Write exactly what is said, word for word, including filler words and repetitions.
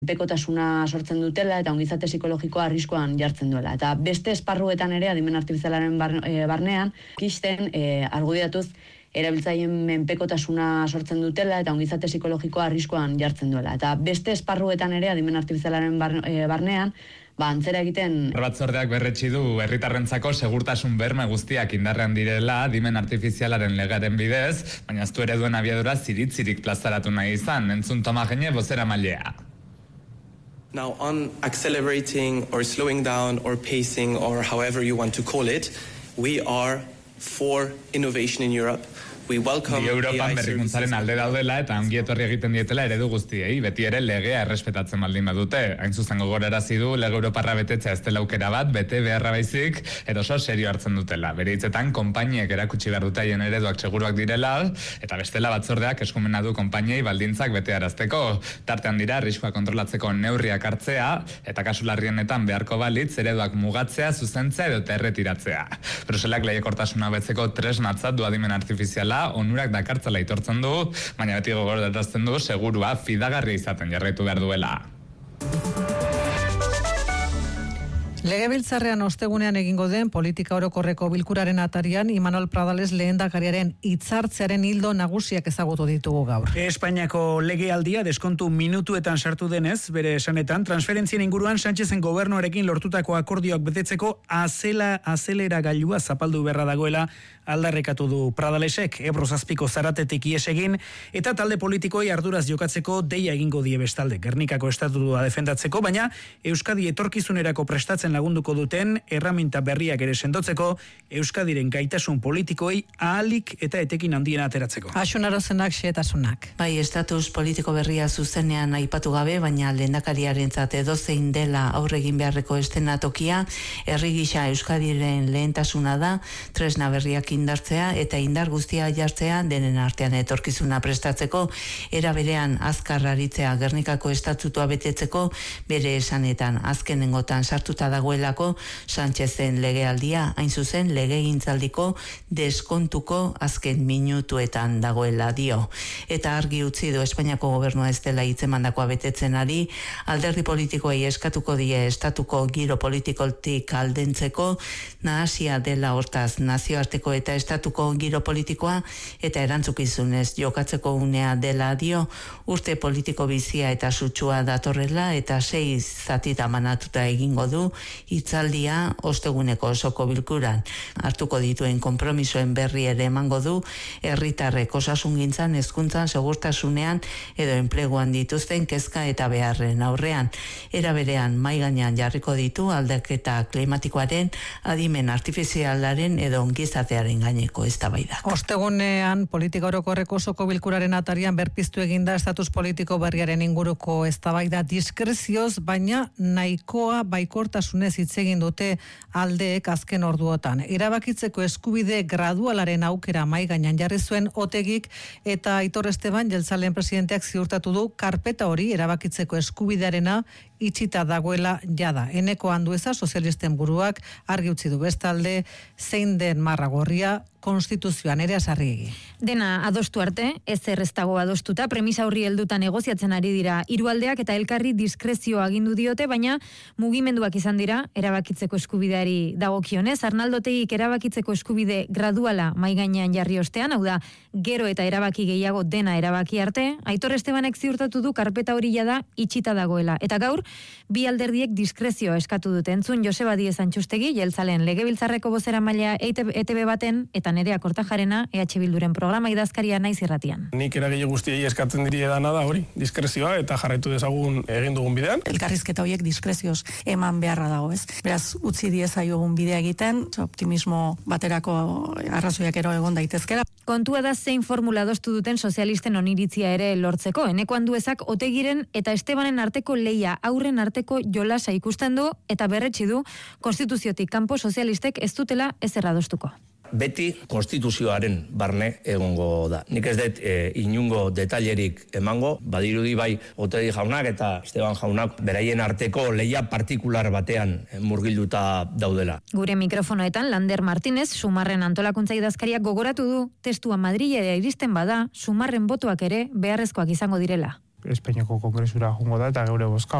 bekotasuna sortzen dutela eta ongizate psikologikoa arriskoan jartzen duela. Eta beste esparruetan ere adimen artifizialaren barnean, kisten e, argudiatuz erabiltzaileen menpekotasuna sortzen dutela eta ongizate psikologikoa arriskoan jartzen duela. Eta beste esparruetan ere adimen artifizialaren barnean, ba, antzera egiten... Batzordeak berretsi du herritarrentzako segurtasun berme guztiak indarrean direla adimen artifizialaren legaren bidez, baina aztu ere duen abiadura ziritzirik plazaratu nahi izan, entzun Toma Gene bozera mailea. Now, on accelerating or slowing down or pacing or however you want to call it, we are for innovation in Europe. We welcome Europan berrikuntzaren alde daudela eta ongi etorri egiten dietela eredu guztiei, beti ere legea errespetatzen baldin badute. Hain zuzen gogorarazi du lege europarra betetzea ez dela aukera bat, bete beharra baizik, edo oso serio hartzen dutela. Bere hitzetan, konpainiek erakutsi behar dute haien ereduak seguruak direla, eta bestela batzordeak eskumena du konpainiei baldintzak betearazteko. Tartean dira, arriskua kontrolatzeko neurriak hartzea, eta kasu larrienetan beharko balitz ereduak mugatzea, zuzentzea edo erretiratzea. Bruselak lehiakortasuna betzeko tresnatzat du adimen artifiziala, onurak dakartzala itortzen du, baina beti gogorarazten du segurua fidagarria izaten jarraitu behar duela. Legebiltzarrean ostegunean egingo den politika orokorreko bilkuraren atarian Imanol Pradales lehendakariaren hitzartzearen ildo nagusiak ezagutu ditugu gaur. Espainiako legealdia deskontu minutuetan sartu denez, bere esanetan, transferentzien inguruan Sánchezen gobernuarekin lortutako akordioak betetzeko azela azelera gailua zapaldu beharra dagoela aldarrekatu du Pradalesek, Ebro zazpiko zaratetik ies egin, eta talde politikoi arduraz jokatzeko deia egingo die bestalde, Gernikako estatutua defendatzeko, baina Euskadi etorkizunerako prestatzen lagunduko duten erraminta berriak ere sendotzeko Euskadiren gaitasun politikoi ahalik eta etekin handien ateratzeko. Asunarozenak xehetasunak. Bai, estatus politiko berria zuzenean aipatu gabe, baina lehendakariarentzat edozein dela aurre egin beharreko estenatokia, herri gisa Euskadiren lehentasuna da, tresna berriak indartzea eta indar guztia jartzea denen artean etorkizuna prestatzeko, era berean azkar aritzea Gernikako estatutua betetzeko, bere esanetan azkenengotan sartuta dagoelako Sánchezen legealdia, hain zuzen legegintzaldiko deskontuko azken minutuetan dagoela dio. Eta argi utzi du Espainiako gobernua ez dela hitzemandakoa betetzen ari, alderdi politikoei eskatuko die estatuko giro politikotik aldentzeko, nahasia dela hortaz nazioarteko eta estatuko giro politikoa eta erantzukizunez jokatzeko unea dela dio, urte politiko bizia eta sutsua datorrela eta sei zatita manatuta egingo du hitzaldia osteguneko osoko bilkuran. Hartuko dituen konpromisoen berri ere emango du herritarrek osasungintzan, hezkuntzan, segurtasunean edo enpleguan dituzten kezka eta beharren aurrean. Era berean mai gainean jarriko ditu aldaketa klimatikoaren, adimen artifizialaren edo ongizatearen gaineko eztabaidak. Ostegunean politika orokorreko osoko bilkuraren atarian berpiztu eginda estatus politiko berriaren inguruko eztabaida diskrezioz, baina nahikoa baikortasunez hitz egin dute aldeek azken orduotan. Erabakitzeko eskubide gradualaren aukera mai gainean jarri zuen Otegik eta Aitor Esteban jeltzaleen presidenteak ziurtatu du karpeta hori erabakitzeko eskubidearena itxita dagoela jada. Eneko Andueza sozialisten buruak argi utzi du bestalde zein den marra gorria konstituzioan ere azarriegi. Dena adostu arte, ez erreztago adostuta, premisa horri helduta negoziatzen ari dira hiru aldeak eta elkarri diskrezio agindu diote, baina mugimenduak izan dira erabakitzeko eskubideari dagokionez. Arnaldo Otegik erabakitzeko eskubide graduala mai gainean jarri ostean, hau da, gero eta erabaki gehiago dena erabaki arte, Aitor Estebanek ziurtatu du karpeta hori jada itxita dagoela. Eta gaur, bi alderdiek diskrezioa eskatu dute. Entzun Joseba Diez Antxustegi, jeltzalen legebiltzarreko bozeramailea E T B baten eta Nerea Kortajarena E H Bilduren programa idazkaria naiz irratian. Nik eragile guztiei eskatzen diri edana da hori, diskrezioa eta jarraitu dezagun egin dugun bidean. Elkarrizketa horiek diskrezioz eman beharra dago, ez? Beraz, utzi diezaiogun bidea egiten, optimismo baterako arrazoiak ero egon daitezkera. Kontua da zein formula adostu duten sozialisten oniritzia ere lortzeko. Eneko Anduezak Otegiren eta Estebanen arteko leia aurren arteko jolasa ikusten du eta berretsi du konstituziotik kanpo sozialistek ez dutela ezer adostuko. Beti konstituzioaren barne egongo da. Nik ez dut e, inungo detailerik emango, badirudi bai Otegi jaunak eta Esteban jaunak beraien arteko leia partikular batean murgilduta daudela. Gure mikrofonoetan Lander Martínez, Sumarren antolakuntza idazkariak gogoratu du testua Madrilera iristen bada, Sumarren botuak ere beharrezkoak izango direla. Espainiako Kongresura jongo da eta geure bozka